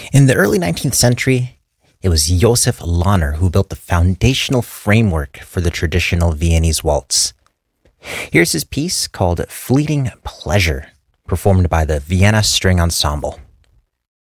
In the early 19th century, it was Josef Lahner who built the foundational framework for the traditional Viennese waltz. Here's his piece called Fleeting Pleasure, performed by the Vienna String Ensemble.